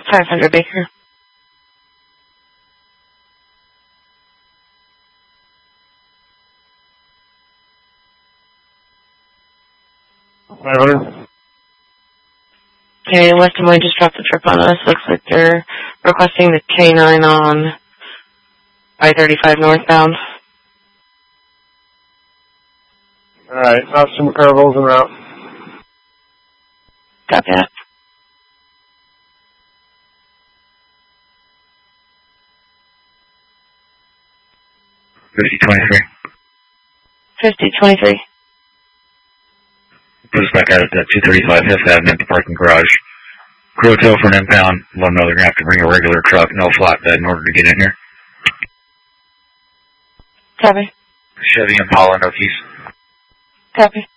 500 Baker. Okay, West Des Moines just dropped the trip on us. Looks like they're requesting the K9 on I-35 northbound. Alright, Officer McCarville's en route. Got that. $50-23. 50-23. Put us back out at 235 Fifth Avenue at the parking garage. Crew hotel for an impound. Let them know they're going to have to bring a regular truck, no flatbed, in order to get in here. Copy. Chevy Impala, no keys. Copy.